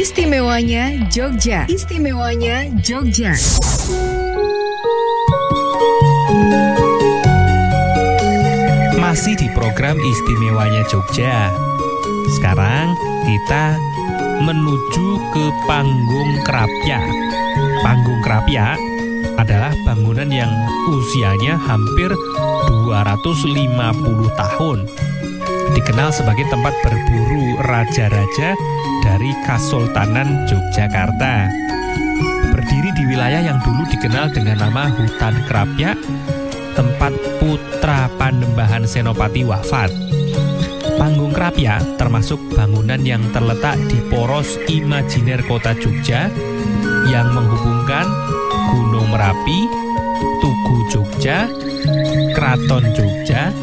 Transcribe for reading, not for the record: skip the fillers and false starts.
Istimewanya Jogja. Istimewanya Jogja. Masih di program Istimewanya Jogja. Sekarang kita menuju ke Panggung Krapyak. Panggung Krapyak adalah bangunan yang usianya hampir 250 tahun. Dikenal sebagai tempat berburu raja-raja dari Kasultanan Yogyakarta. Berdiri di wilayah yang dulu dikenal dengan nama Hutan Krapyak, tempat putra Panembahan Senopati wafat. Panggung Krapyak termasuk bangunan yang terletak di poros imajiner kota Jogja yang menghubungkan Gunung Merapi, Tugu Jogja, Kraton Jogja,